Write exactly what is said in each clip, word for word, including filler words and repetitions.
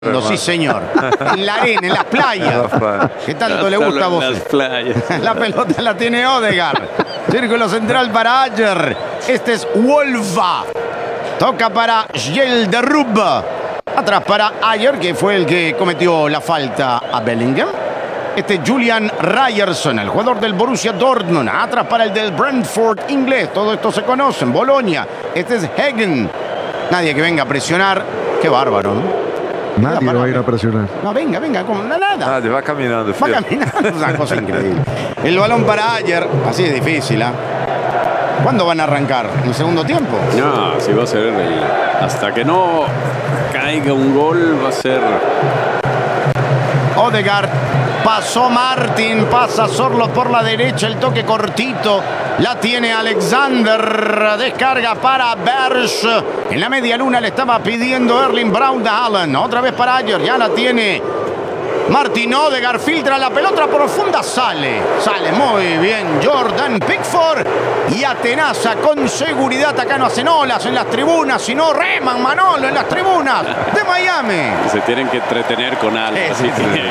No, sí, señor. En la arena, en las playas. ¿Qué tanto le gusta a vos? Las playas. La pelota la tiene Odegaard. Círculo central para Ayer. Este es Wolfa. Toca para Gelderub. Atrás para Ayer, que fue el que cometió la falta a Bellingham. Este es Julian Ryerson, el jugador del Borussia Dortmund. Atrás para el del Brentford inglés. Todo esto se conoce. Bolonia. Este es Hagen. Nadie que venga a presionar. Qué bárbaro, ¿no? Nadie va a ir a presionar. No, venga, venga, como nada. Nadie va caminando. Va caminando, es una cosa increíble. El balón para Ayer, así es difícil, ¿eh? ¿Cuándo van a arrancar? ¿En el segundo tiempo? No, sí va a ser el, hasta que no caiga un gol va a ser. Odegaard, pasó Martin, pasa Sorloth por la derecha, el toque cortito. La tiene Alexander, descarga para Berge. En la media luna le estaba pidiendo Erling Braut Haaland. Otra vez para Ayer, ya la tiene Martin. Odegaard filtra la pelota profunda, sale. Sale muy bien Jordan Pickford. Y atenaza con seguridad. Acá no hacen olas en las tribunas, sino reman Manolo en las tribunas de Miami. Se tienen que entretener con algo. Así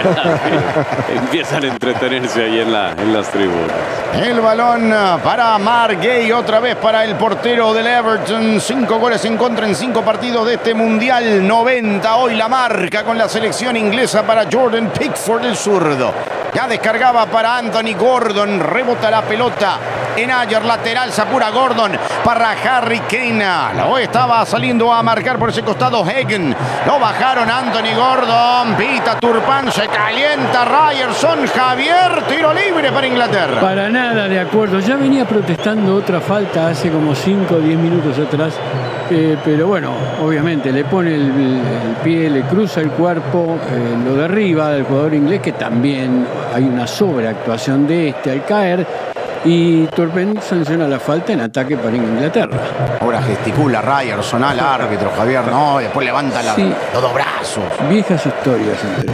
que empiezan a entretenerse ahí en, la, en las tribunas. El balón para Mark Gay, otra vez para el portero del Everton. Cinco goles en contra en cinco partidos de este Mundial. noventa hoy la marca con la selección inglesa para Jordan Pickford, el zurdo. Ya descargaba para Anthony Gordon. Rebota la pelota en Ayer, lateral, se apura Gordon para Harry Kane. Lo estaba saliendo a marcar por ese costado Hagen. Lo bajaron Anthony Gordon. Pita Turpán, se calienta Ryerson. Javier, tiro libre para Inglaterra. Para nada de acuerdo. Ya venía protestando otra falta hace como cinco o diez minutos atrás. Eh, pero bueno, obviamente le pone el, el pie, le cruza el cuerpo, eh, lo derriba del jugador inglés, que también hay una sobreactuación de este al caer. Y Turpin sanciona la falta en ataque para Inglaterra. Ahora gesticula Ryerson al árbitro, Javier, no, y después levanta la, sí. los dos brazos. Viejas historias entre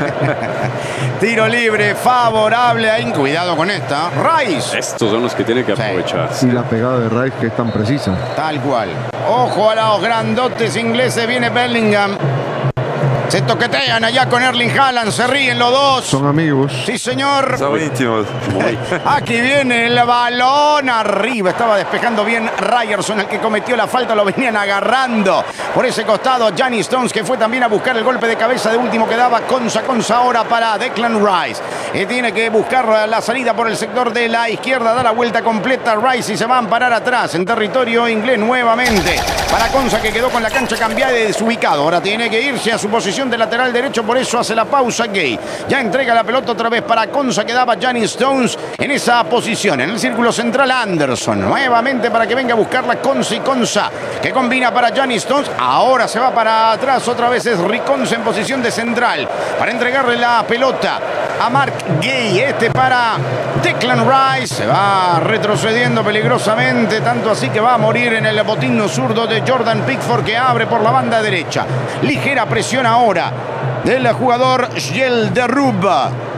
Tiro libre favorable a... Cuidado con esta. Rice. Estos son los que tiene que aprovechar. Sí, la pegada de Rice, que es tan precisa. Tal cual. Ojo a los grandotes ingleses. Viene Bellingham. Se toquetean allá con Erling Haaland, se ríen los dos. Son amigos. Sí, señor. Son íntimos. Aquí viene el balón arriba. Estaba despejando bien Ryerson, el que cometió la falta. Lo venían agarrando por ese costado Johnny Stones, que fue también a buscar el golpe de cabeza de último que daba Konsa. Konsa ahora para Declan Rice. Y tiene que buscar la salida por el sector de la izquierda. Da la vuelta completa Rice y se va a amparar atrás en territorio inglés nuevamente. Para Konsa, que quedó con la cancha cambiada y desubicado. Ahora tiene que irse a su posición de lateral derecho, por eso hace la pausa Gay. Ya entrega la pelota otra vez para Konsa, que daba Johnny Stones en esa posición. En el círculo central Anderson, nuevamente para que venga a buscarla Konsa y Konsa, que combina para Johnny Stones. Ahora se va para atrás, otra vez es Riconsa en posición de central, para entregarle la pelota a Mark Gay. Este para Declan Rice, se va retrocediendo peligrosamente, tanto así que va a morir en el botín zurdo de Jordan Pickford, que abre por la banda derecha. Ligera presión ahora del jugador Gelderub.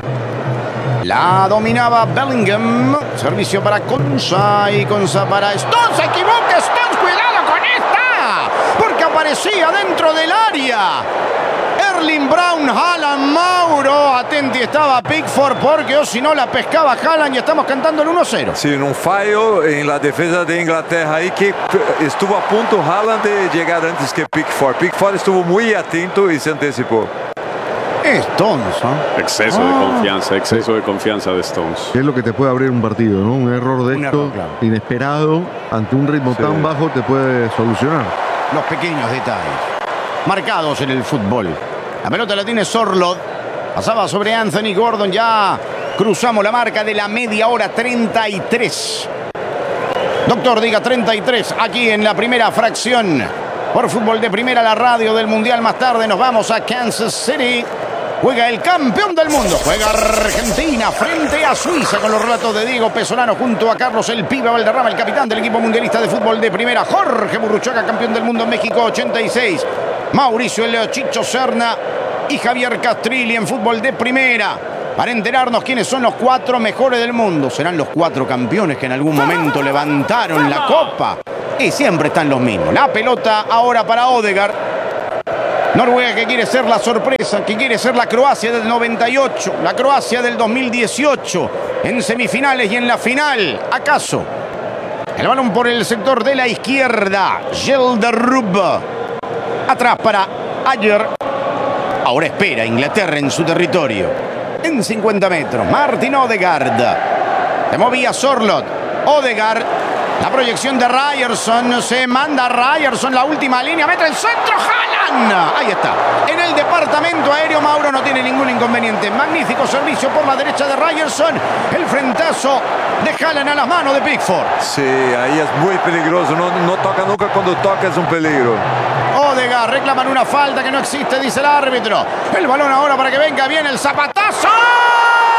La dominaba Bellingham. Servicio para Konsa y Konsa para Stones. Se equivoca Stones. Cuidado con esta, porque aparecía dentro del área Erling Braut Haaland. Mauro, atenti estaba Pickford, porque o si no la pescaba Haaland y estamos cantando el uno cero. Sí, un fallo en la defensa de Inglaterra ahí, que estuvo a punto Haaland de llegar antes que Pickford. Pickford estuvo muy atento y se anticipó. Stones, ¿eh? Exceso ah. de confianza, exceso de confianza de Stones. Es lo que te puede abrir un partido, ¿no? Un error de un esto, error, claro. inesperado, ante un ritmo sí. tan bajo, te puede solucionar. Los pequeños detalles marcados en el fútbol. La pelota la tiene Sorloth. Pasaba sobre Anthony Gordon. Ya cruzamos la marca de la media hora. treinta y tres. Doctor, diga treinta y tres. Aquí en la primera fracción. Por Fútbol de Primera, la radio del Mundial. Más tarde nos vamos a Kansas City. Juega el campeón del mundo. Juega Argentina frente a Suiza, con los relatos de Diego Pesolano junto a Carlos El Pibe Valderrama, el capitán del equipo mundialista de Fútbol de Primera. Jorge Burruchaga, campeón del mundo en México ochenta y seis. Mauricio El Chicho Serna y Javier Castrilli en Fútbol de Primera, para enterarnos quiénes son los cuatro mejores del mundo. Serán los cuatro campeones que en algún momento levantaron la copa. Y siempre están los mismos. La pelota ahora para Odegaard. Noruega que quiere ser la sorpresa, que quiere ser la Croacia del noventa y ocho, la Croacia del dos mil dieciocho, en semifinales y en la final. ¿Acaso? El balón por el sector de la izquierda. Gelderub. Atrás para Ayer. Ahora espera Inglaterra en su territorio. En cincuenta metros. Martin Odegaard. Se movía Sorloth. Odegaard. La proyección de Ryerson. Se manda Ryerson. La última línea. Mete el centro. Haaland. Ahí está. En el departamento aéreo Mauro no tiene ningún inconveniente. Magnífico servicio por la derecha de Ryerson. El frentazo de Haaland a las manos de Pickford. Sí, ahí es muy peligroso. No, no toca nunca. Cuando toca es un peligro. Odegaard reclaman una falta que no existe, dice el árbitro. El balón ahora para que venga bien el zapatazo.